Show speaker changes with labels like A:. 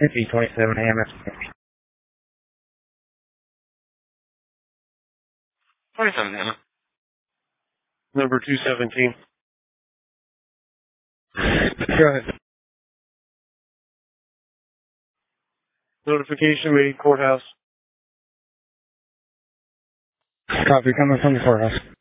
A: B27 AMS.
B: 27 Anna.
C: Number 217.
A: Go ahead.
C: Notification made, courthouse.
A: Copy, coming from the courthouse.